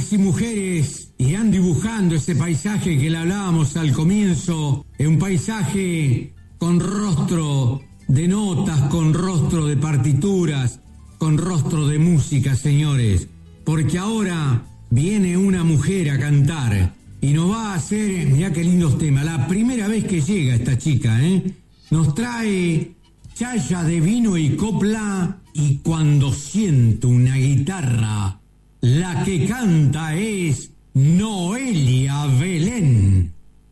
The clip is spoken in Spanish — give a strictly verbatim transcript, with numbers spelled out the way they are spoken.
Hombres y mujeres irán dibujando ese paisaje que le hablábamos al comienzo, un paisaje con rostro de notas, con rostro de partituras, con rostro de música, señores, porque ahora viene una mujer a cantar y nos va a hacer, mirá qué lindos temas, la primera vez que llega esta chica, ¿eh? Nos trae chaya de vino y copla, y cuando siento una guitarra, la que canta es Noelia Belén.